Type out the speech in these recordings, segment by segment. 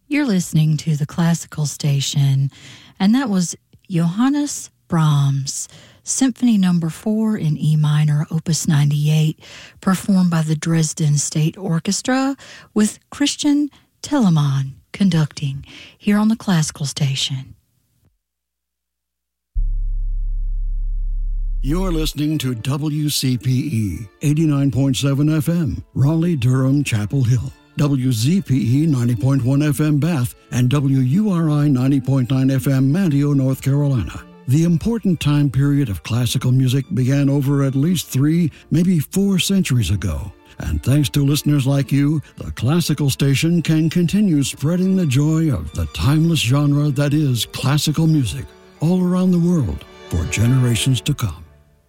You're listening to the Classical Station, and that was Johannes Brahms, Symphony No. 4 in E minor, Opus 98, performed by the Dresden State Orchestra with Christian Telemann conducting here on the Classical Station. You're listening to WCPE 89.7 FM, Raleigh-Durham, Chapel Hill. WZPE 90.1 FM Bath, and WURI 90.9 FM Manteo, North Carolina. The important time period of classical music began over at least 3, maybe 4 centuries ago. And thanks to listeners like you, the Classical Station can continue spreading the joy of the timeless genre that is classical music all around the world for generations to come.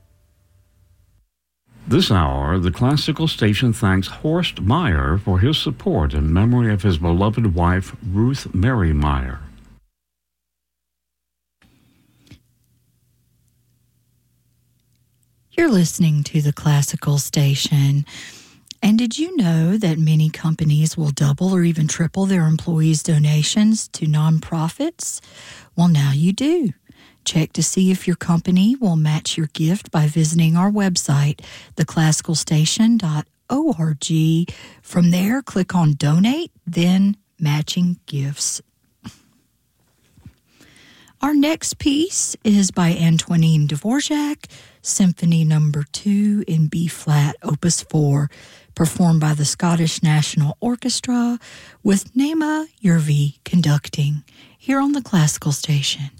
This hour, the Classical Station thanks Horst Meyer for his support in memory of his beloved wife, Ruth Mary Meyer. You're listening to the Classical Station. And did you know that many companies will double or even triple their employees' donations to nonprofits? Well, now you do. Check to see if your company will match your gift by visiting our website, theclassicalstation.org. From there, click on Donate, then Matching Gifts. Our next piece is by Antonin Dvorak, Symphony No. 2 in B-flat, Opus 4, performed by the Scottish National Orchestra with Nema Järvi conducting here on the Classical Station.